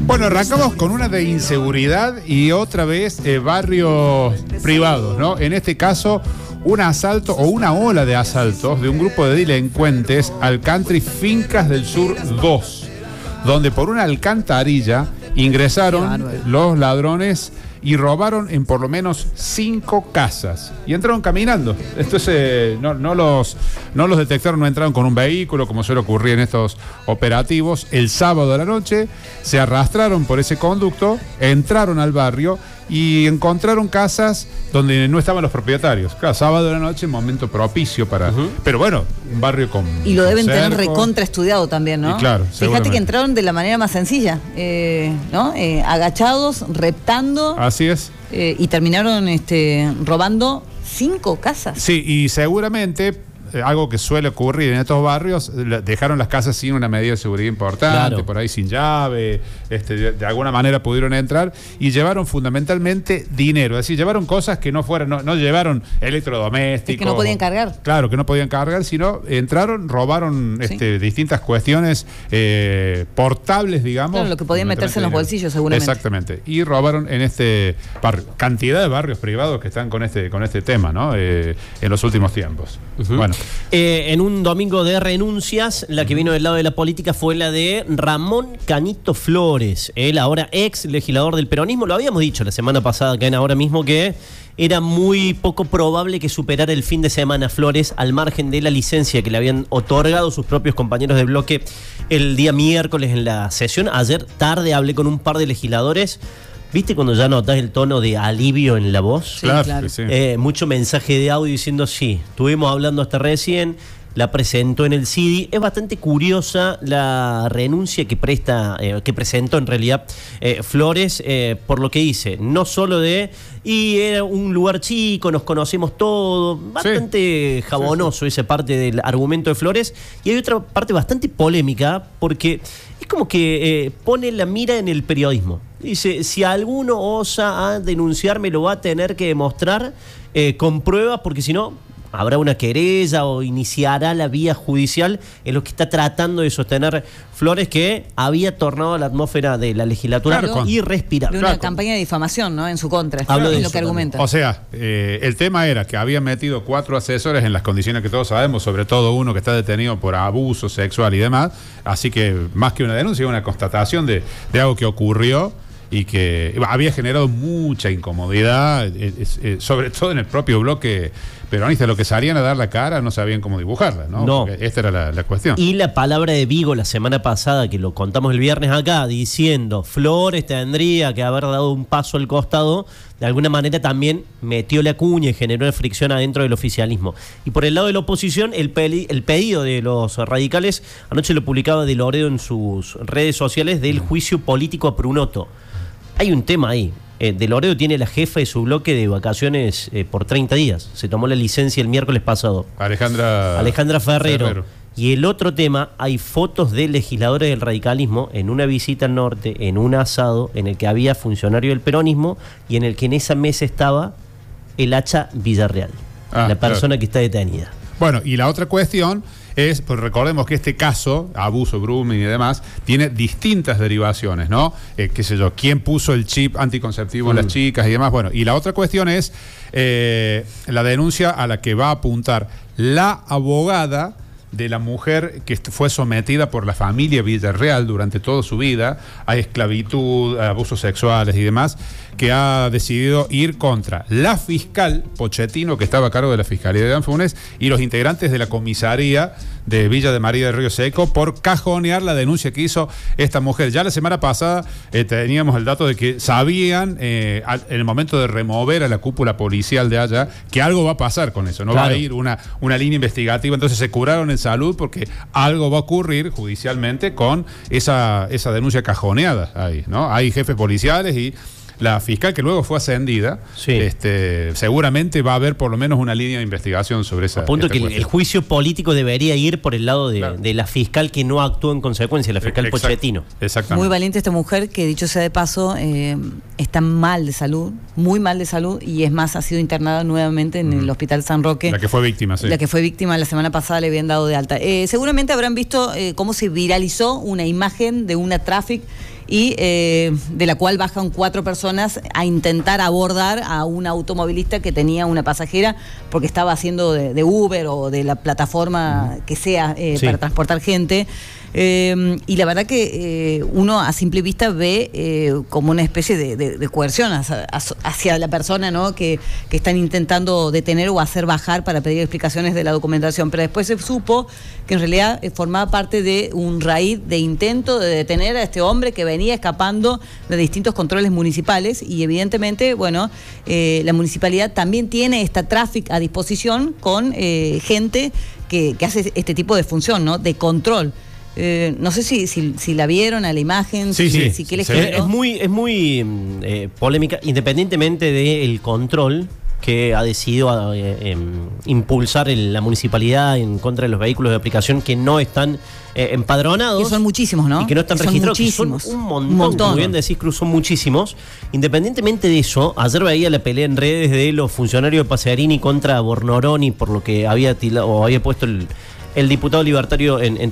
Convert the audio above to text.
Bueno, arrancamos con una de inseguridad y otra vez barrios privados, ¿no? En este caso, un asalto o una ola de asaltos de un grupo de delincuentes al country Fincas del Sur 2, donde por una alcantarilla ingresaron los ladrones y robaron en por lo menos 5 casas y entraron caminando. Entonces no los detectaron, no entraron con un vehículo como suele ocurrir en estos operativos. El sábado a la noche se arrastraron por ese conducto, entraron al barrio y encontraron casas donde no estaban los propietarios. Claro, sábado de la noche, momento propicio para... Pero bueno, un barrio con... Y lo deben tener cerco. recontra estudiado también, ¿no? Y claro, fíjate que entraron de la manera más sencilla, ¿no? Agachados, reptando. Así es. Y terminaron robando 5 casas. Sí, y seguramente... algo que suele ocurrir en estos barrios, dejaron las casas sin una medida de seguridad importante, claro, por ahí sin llave, de alguna manera pudieron entrar y llevaron fundamentalmente dinero, es decir, llevaron cosas que no fueran, no llevaron electrodomésticos. Es que no podían cargar. Claro, que no podían cargar, sino entraron, robaron distintas cuestiones portables, digamos. Claro, lo que podían meterse en los bolsillos seguramente. Exactamente, y robaron en este barrio, cantidad de barrios privados que están con este tema, ¿no? En los últimos tiempos. Bueno. En un domingo de renuncias, la que vino del lado de la política fue la de Ramón Canito Flores, el ahora ex legislador del peronismo. Lo habíamos dicho la semana pasada acá en Ahora Mismo que era muy poco probable que superara el fin de semana Flores al margen de la licencia que le habían otorgado sus propios compañeros de bloque el día miércoles en la sesión. Ayer tarde hablé con un par de legisladores. ¿Viste cuando ya notás el tono de alivio en la voz? Sí, claro. Sí. Mucho mensaje de audio diciendo sí, estuvimos hablando hasta recién, la presentó en el CIDI. Es bastante curiosa la renuncia que presentó en realidad Flores, por lo que dice, no solo y era un lugar chico, nos conocemos todos, bastante jabonoso esa parte del argumento de Flores. Y hay otra parte bastante polémica, porque es como que pone la mira en el periodismo. Dice, si alguno osa a denunciarme, lo va a tener que demostrar con pruebas, porque si no, habrá una querella o iniciará la vía judicial. En lo que está tratando de sostener Flores, que había tornado la atmósfera de la legislatura irrespirable. De una campaña de difamación, ¿no? En su contra. Hablo de lo que argumenta. O sea, el tema era que habían metido 4 asesores en las condiciones que todos sabemos, sobre todo uno que está detenido por abuso sexual y demás. Así que más que una denuncia, una constatación de algo que ocurrió y que había generado mucha incomodidad, sobre todo en el propio bloque peronista. Lo que salían a dar la cara no sabían cómo dibujarla, ¿no? Porque esta era la cuestión. Y la palabra de Vigo la semana pasada, que lo contamos el viernes acá, diciendo Flores tendría que haber dado un paso al costado, de alguna manera también metió la cuña y generó una fricción adentro del oficialismo. Y por el lado de la oposición, el pedido de los radicales, anoche lo publicaba De Loredo en sus redes sociales, del juicio político a Prunoto. Hay un tema ahí. De Loredo tiene la jefa de su bloque de vacaciones por 30 días. Se tomó la licencia el miércoles pasado. Alejandra Ferrero. Y el otro tema, hay fotos de legisladores del radicalismo en una visita al norte, en un asado en el que había funcionario del peronismo y en el que en esa mesa estaba el Hacha Villarreal, la persona que está detenida. Bueno, y la otra cuestión es, pues recordemos que este caso, abuso, grooming y demás, tiene distintas derivaciones, ¿no? Qué sé yo, quién puso el chip anticonceptivo en las chicas y demás. Bueno, y la otra cuestión es la denuncia a la que va a apuntar la abogada de la mujer que fue sometida por la familia Villarreal durante toda su vida a esclavitud, a abusos sexuales y demás, que ha decidido ir contra la fiscal Pochettino, que estaba a cargo de la Fiscalía de Anfunes, y los integrantes de la comisaría de Villa de María de Río Seco por cajonear la denuncia que hizo esta mujer. Ya la semana pasada teníamos el dato de que sabían en el momento de remover a la cúpula policial de allá que algo va a pasar con eso, no va a ir una línea investigativa. Entonces se curaron en salud porque algo va a ocurrir judicialmente con esa denuncia cajoneada ahí, ¿no? Hay jefes policiales y la fiscal, que luego fue ascendida, seguramente va a haber por lo menos una línea de investigación sobre esa. Apunto que el juicio político debería ir por el lado de la fiscal que no actuó en consecuencia, la fiscal Pochettino. Exactamente. Muy valiente esta mujer, que dicho sea de paso, está mal de salud, muy mal de salud, y es más, ha sido internada nuevamente en el Hospital San Roque. La que fue víctima, sí. La que fue víctima la semana pasada, le habían dado de alta. Seguramente habrán visto cómo se viralizó una imagen de una traffic y de la cual bajan 4 personas a intentar abordar a un automovilista que tenía una pasajera porque estaba haciendo de Uber o de la plataforma que sea para transportar gente. Y la verdad que uno a simple vista ve como una especie de coerción hacia la persona, ¿no? que están intentando detener o hacer bajar para pedir explicaciones de la documentación, pero después se supo que en realidad formaba parte de un raíz de intento de detener a este hombre que venía escapando de distintos controles municipales y evidentemente, bueno, la municipalidad también tiene esta tráfico a disposición con gente que hace este tipo de función, ¿no? De control. No sé si la vieron a la imagen, sí. ¿qué les generó? Es muy polémica, independientemente del control que ha decidido impulsar la municipalidad en contra de los vehículos de aplicación que no están empadronados. Que son muchísimos, ¿no? Y que no están registrados. Muchísimos. Que son un montón. Como bien decís, Cruz, son muchísimos. Independientemente de eso, ayer veía la pelea en redes de los funcionarios de Pasearini contra Bornoroni por lo que había puesto el diputado libertario en